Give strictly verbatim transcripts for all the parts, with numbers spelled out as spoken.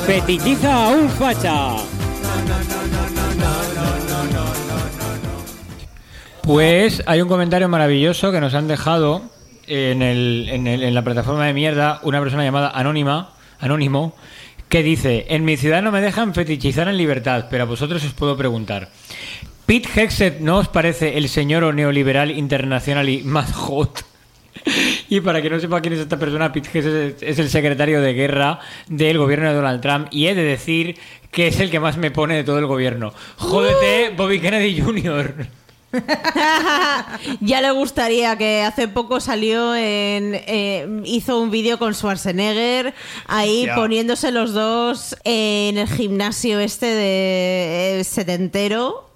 Fetichiza a un facha. Pues hay un comentario maravilloso que nos han dejado en, el, en, el, en la plataforma de mierda una persona llamada Anónima, Anónimo, que dice: en mi ciudad no me dejan fetichizar en libertad, pero a vosotros os puedo preguntar, ¿Pete Hegseth no os parece el señor neoliberal internacional y más hot? Y para que no sepa quién es esta persona, Pete Hegseth es el secretario de guerra del gobierno de Donald Trump, y he de decir que es el que más me pone de todo el gobierno. Jódete, Bobby Kennedy junior Ya le gustaría, que hace poco salió en eh, hizo un vídeo con Schwarzenegger ahí ya. poniéndose los dos en el gimnasio este de eh, setentero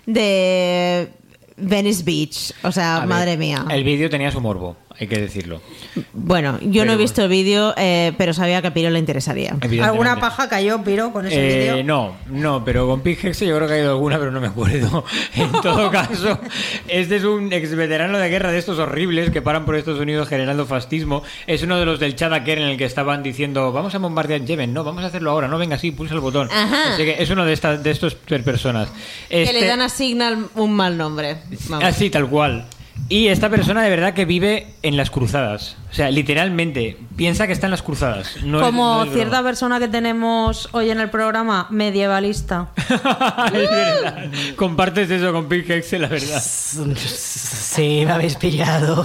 de Venice Beach. O sea, a madre ver, mía. El vídeo tenía su morbo, hay que decirlo. Bueno, yo pero, no he visto el vídeo, eh, pero sabía que a Piro le interesaría. ¿Alguna paja cayó, Piro, con ese eh, vídeo? No, no, pero con Pete Hegseth yo creo que ha ido alguna, pero no me acuerdo. En todo caso, este es un ex veterano de guerra de estos horribles que paran por Estados Unidos generando fascismo. Es uno de los del Chad Aker en el que estaban diciendo: vamos a bombardear Yemen, no, vamos a hacerlo ahora, no, venga, sí, pulsa el botón. Ajá. Así que es uno de estas de estos personas. Este... Que le dan a Signal un mal nombre. Vamos. Así, tal cual. Y esta persona de verdad que vive en las cruzadas. O sea, literalmente, piensa que está en las cruzadas. No Como es, no es cierta persona que tenemos hoy en el programa, medievalista. Es verdad. Compartes eso con Pete Hegseth, la verdad. Sí, me habéis pillado.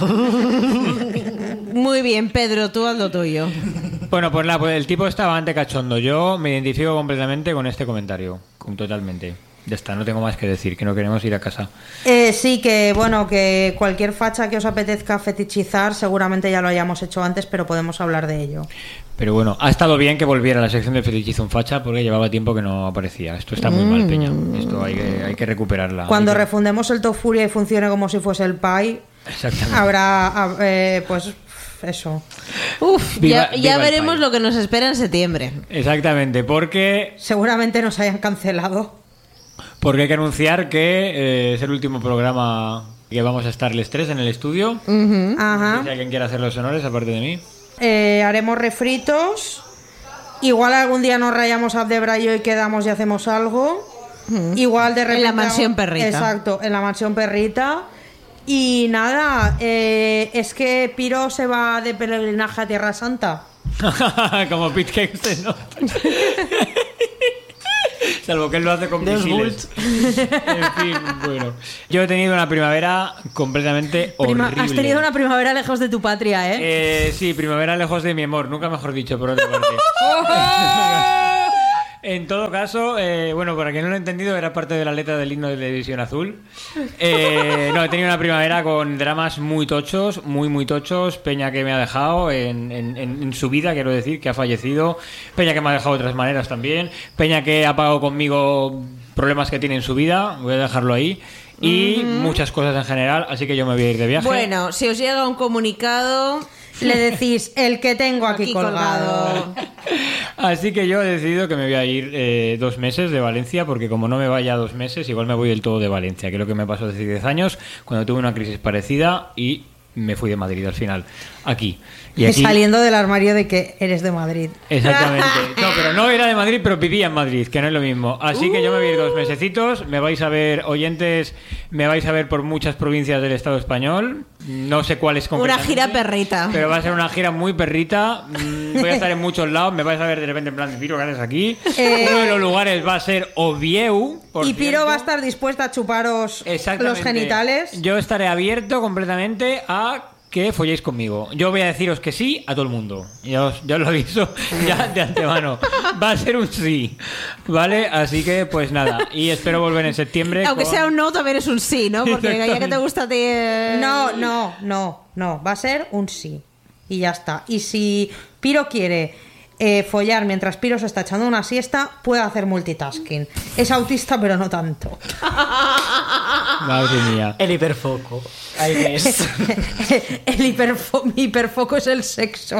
Muy bien, Pedro, tú haz lo tuyo. Bueno, pues nada, pues el tipo está bastante cachondo. Yo me identifico completamente con este comentario. Totalmente. Ya está, no tengo más que decir, que no queremos ir a casa. Eh, sí, que bueno, que cualquier facha que os apetezca fetichizar, seguramente ya lo hayamos hecho antes, pero podemos hablar de ello. Pero bueno, ha estado bien que volviera a la sección de fetichizo un facha, porque llevaba tiempo que no aparecía. Esto está muy mm. mal, Peña. Esto hay que, hay que recuperarla. Cuando que... refundemos el Top Furia y funcione como si fuese el Pi, habrá, eh, pues... eso. Uf, viva, ya, ya veremos lo que nos espera en septiembre. Exactamente, porque... seguramente nos hayan cancelado. Porque hay que anunciar que eh, es el último programa que vamos a estar los tres en el estudio. Uh-huh. Ajá. Si alguien quiere hacer los honores, aparte de mí. Eh, haremos refritos. Igual algún día nos rayamos a Debra y hoy quedamos y hacemos algo. Uh-huh. Igual de repente... en la mansión perrita. Exacto, en la mansión perrita. Y nada, eh, es que Piro se va de peregrinaje a Tierra Santa. Como Pete Hegseth, ¿no? Salvo que él lo hace con misiles. En fin, bueno. Yo he tenido una primavera completamente Prima- horrible. Has tenido una primavera lejos de tu patria, ¿eh? eh sí, primavera lejos de mi amor. Nunca mejor dicho, por otra parte. En todo caso, eh, bueno, para quien no lo ha entendido, era parte de la letra del himno de la División Azul. Eh, no, he tenido una primavera con dramas muy tochos, muy, muy tochos. Peña que me ha dejado en, en, en su vida, quiero decir, que ha fallecido. Peña que me ha dejado de otras maneras también. Peña que ha pagado conmigo problemas que tiene en su vida. Voy a dejarlo ahí. Y uh-huh. muchas cosas en general, así que yo me voy a ir de viaje. Bueno, si os llega un comunicado... le decís, el que tengo aquí, aquí colgado. colgado. Así que yo he decidido que me voy a ir eh, dos meses de Valencia, porque como no me vaya dos meses, igual me voy del todo de Valencia, que es lo que me pasó hace diez años, cuando tuve una crisis parecida y me fui de Madrid al final, aquí. Y aquí... saliendo del armario de que eres de Madrid. Exactamente. No, pero no era de Madrid, pero vivía en Madrid, que no es lo mismo. Así uh. que yo me voy a ir dos mesecitos. Me vais a ver, oyentes, me vais a ver por muchas provincias del Estado español. No sé cuáles concretamente. Una gira perrita. Pero va a ser una gira muy perrita. Voy a estar en muchos lados. Me vais a ver de repente en plan, Piro, ¿qué haces aquí? Eh... Uno de los lugares va a ser Oviedo. Y Piro cierto. va a estar dispuesta a chuparos los genitales. Yo estaré abierto completamente a... que folléis conmigo. Yo voy a deciros que sí a todo el mundo. Ya os, ya os lo aviso ya de antemano. Va a ser un sí, ¿vale? Así que, pues nada. Y espero volver en septiembre. Aunque con... sea un no, también es un sí, ¿no? Porque ya que te gusta a ti... Eh... No, no, no, no. Va a ser un sí. Y ya está. Y si Piro quiere... Eh, follar mientras Piro se está echando una siesta, puede hacer multitasking. Es autista, pero no tanto. Madre mía. El hiperfoco. Ahí ves. El hiperfo- mi hiperfoco es el sexo.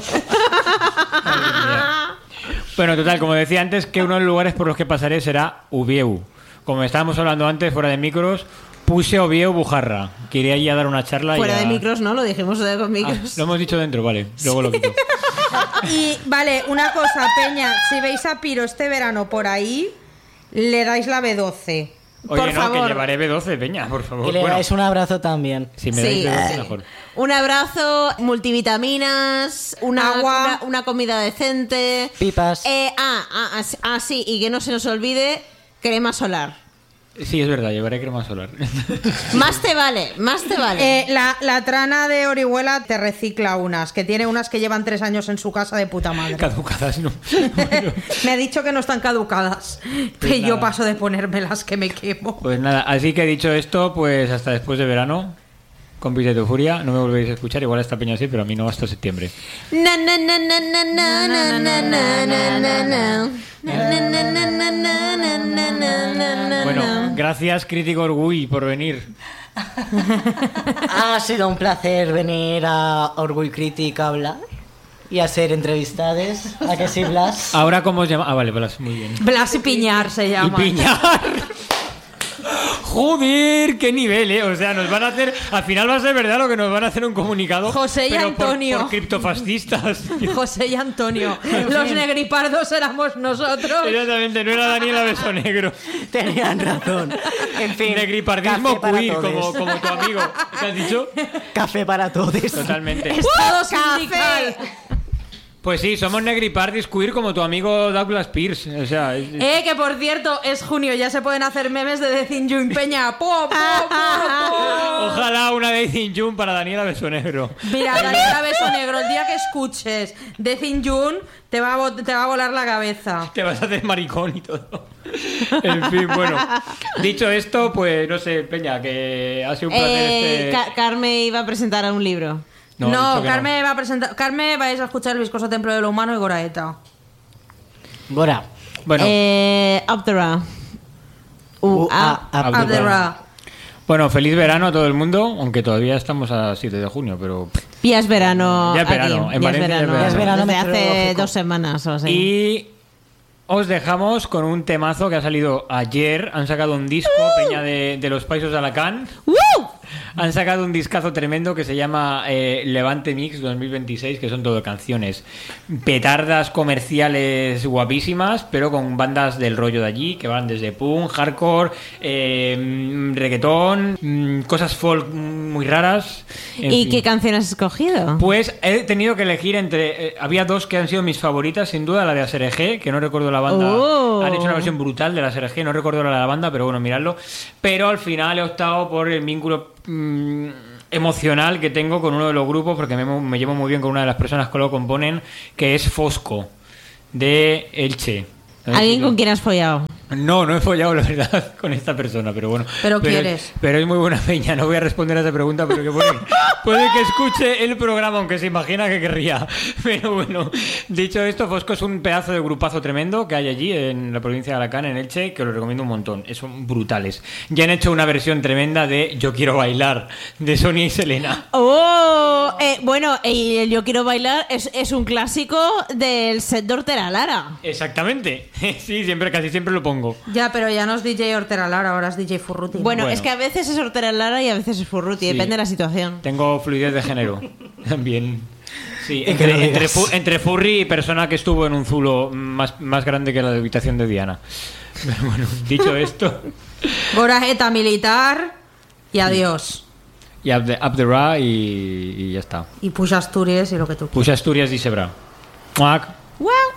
Bueno, total, como decía antes, que uno de los lugares por los que pasaré será Ubieu. Como estábamos hablando antes, fuera de micros, puse Oviedo Bujarra. Quería ir a dar una charla. Fuera y a... de micros, ¿no? Lo dijimos de con micros. Ah, lo hemos dicho dentro, vale. Luego sí. lo quito. Y vale, una cosa, Peña, si veis a Piro este verano por ahí, le dais la B doce. Oye, por no, favor. que llevaré B doce, Peña, por favor. Y le Bueno, dais un abrazo también. si me Sí. dais B doce, mejor. Un abrazo, multivitaminas, una, Agua. una, una comida decente. Pipas. Eh, ah, ah, ah, sí, ah, sí, y que no se nos olvide, crema solar. Sí, es verdad, llevaré crema solar. Más te vale, más te vale. Eh, la, la trana de Orihuela te recicla unas, que tiene unas que llevan tres años en su casa de puta madre. Caducadas, ¿no? Bueno, Me ha dicho que no están caducadas. Pues y yo nada. paso de ponérmelas que me quemo. pues nada, así que dicho esto, pues hasta después de verano. Compis de tu furia, no me volvéis a escuchar, igual esta peña sí, pero a mí no hasta septiembre. Na, na, na, na, na, na, na, na, na, na, na, na. Na, na, na, na, na, na, na, na, na, na. Bueno, gracias Crítico Orgullo por venir. Ha sido un placer venir a Orgullo Crítico a hablar y a hacer entrevistades. ¿A que sí, Blas? Ahora, ¿cómo os llama? Ah, vale, Blas, muy bien. Blas y Piñar se Y llama. piñar. Joder, qué nivel, ¿eh? O sea, nos van a hacer... Al final va a ser verdad lo que nos van a hacer un comunicado. José y pero por- Antonio. Por, criptofascistas. José y Antonio. Los negripardos éramos nosotros. Exactamente, no era Daniela Beso Negro. Tenían razón. En fin. Negripardismo café para queer, como, todos. como tu amigo. ¿Qué has dicho? Café para todos. Totalmente. Estado ¡Café! sindical. Pues sí, somos negripardis queer como tu amigo Douglas Pierce. O sea, es- Eh, que por cierto, es junio, ya se pueden hacer memes de Decin Jun Peña. ¡Po, po, po, po! ojalá una Daisy June para Daniela Beso Negro. Mira, Daniela Beso Negro, el día que escuches Decin Jun, te va, a, vo- te va a volar la cabeza. Te vas a hacer maricón y todo. En fin, bueno. Dicho esto, pues no sé, Peña, que ha sido un placer Eh, este... Ca- Carmen iba a presentar a un libro. No, ha dicho que Carmen va a presentar. Carmen, vais a escuchar El viscoso templo de lo humano y Goraeta. Gora. Bueno, Eh, Up the Ra. U, U, A. A, Up Up the Ra. bueno, feliz verano a todo el mundo, aunque todavía estamos a siete de junio, pero... Ya es verano. Ya es verano, aquí, en ya es Valencia ya es verano. verano. Ya es verano Desde hace meteorológico. dos semanas o así. Y os dejamos con un temazo que ha salido ayer. Han sacado un disco, Peña de, de los Paisos de Alacant. ¡Woo! Han sacado un discazo tremendo que se llama eh, Levante Mix dos mil veintiséis, que son todo canciones petardas comerciales guapísimas, pero con bandas del rollo de allí, que van desde punk, hardcore, eh, mm, reggaetón, mm, cosas folk muy raras. En ¿Y fin. qué canción has escogido? Pues he tenido que elegir entre... eh, había dos que han sido mis favoritas, sin duda, la de Aserejé, que no recuerdo la banda. Oh. Han hecho una versión brutal de la Aserejé, no recuerdo la de la banda, pero bueno, miradlo. Pero al final he optado por el vínculo mm, emocional que tengo con uno de los grupos, porque me, me llevo muy bien con una de las personas que lo componen, que es Fosco, de Elche. ¿Alguien con quien has follado? No, no he follado, la verdad, con esta persona, pero bueno. Pero quieres. Pero es muy buena peña, no voy a responder a esa pregunta, pero que puede, puede que escuche el programa, aunque se imagina que querría. Pero bueno, dicho esto, Fosco es un pedazo de grupazo tremendo que hay allí, en la provincia de Alacant, en Elche, que os lo recomiendo un montón. Son brutales. Ya han hecho una versión tremenda de Yo Quiero Bailar, de Sonia y Selena. ¡Oh! Eh, bueno, y el Yo Quiero Bailar es, es un clásico del set de Hortera Lara. Exactamente. Sí, siempre, casi siempre lo pongo. Ya, pero ya no es D J Hortera Lara, ahora es D J Furruti. Bueno, Bueno. es que a veces es Hortera Lara y a veces es Furruti, Sí. depende de la situación. Tengo fluidez de género. También. Sí, Y que lo entre, entre, digas. fu- entre furry y persona que estuvo en un zulo más, más grande que la de habitación de Diana. Pero bueno, dicho esto, Goraeta militar y adiós. y up the, up the ra y, y ya está. Y Push Asturias y lo que tú quieras. Push Asturias y Sebra. Muac. ¡Wow!